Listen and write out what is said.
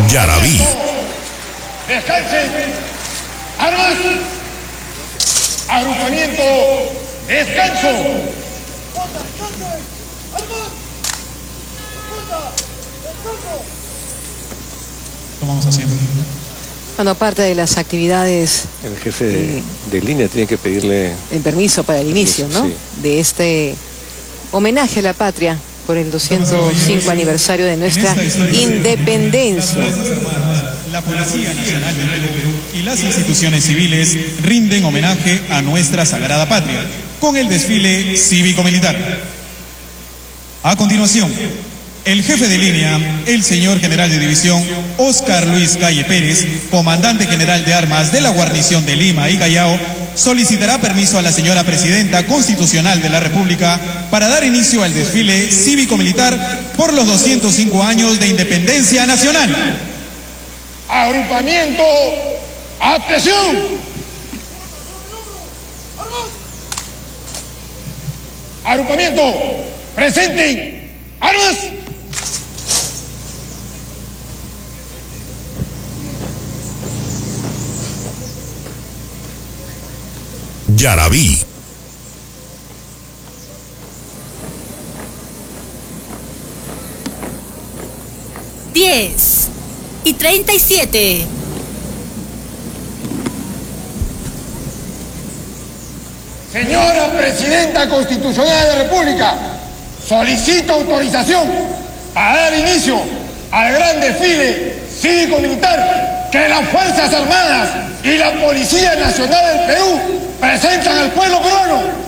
Yaraví. Descansen. Armas. Agrupamiento. Descanso. Tomamos asiento. Bueno, parte de las actividades... El jefe de línea tiene que pedirle... el permiso para el inicio, ¿no? Sí. De este homenaje a la patria por el 205 aniversario de nuestra independencia. La Policía Nacional del Perú y las instituciones civiles rinden homenaje a nuestra sagrada patria con el desfile cívico-militar. A continuación, el jefe de línea, el señor general de división Óscar Luis Calle Pérez, comandante general de armas de la guarnición de Lima y Callao, solicitará permiso a la señora presidenta constitucional de la República para dar inicio al desfile cívico-militar por los 205 años de independencia nacional. Agrupamiento. Atención. Agrupamiento. Presenten. Armas. Yaraví. Diez y 37. Señora Presidenta Constitucional de la República, solicito autorización para dar inicio al gran desfile cívico-militar que las Fuerzas Armadas y la Policía Nacional del Perú presentan al pueblo peruano.